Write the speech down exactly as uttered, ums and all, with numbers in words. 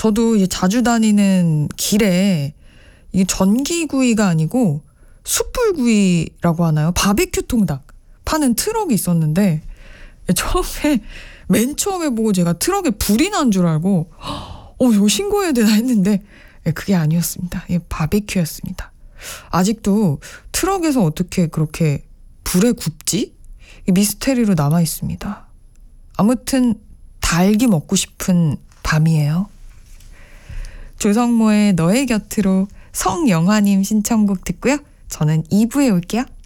저도 이제 자주 다니는 길에 이게 전기구이가 아니고 숯불구이라고 하나요? 바비큐 통닭 파는 트럭이 있었는데 처음에 맨 처음에 보고 제가 트럭에 불이 난 줄 알고 어 이거 신고해야 되나 했는데 그게 아니었습니다. 바비큐였습니다. 아직도 트럭에서 어떻게 그렇게 불에 굽지? 미스테리로 남아 있습니다. 아무튼 닭이 먹고 싶은 밤이에요. 조성모의 너의 곁으로 성영화님 신청곡 듣고요. 저는 이 부에 올게요.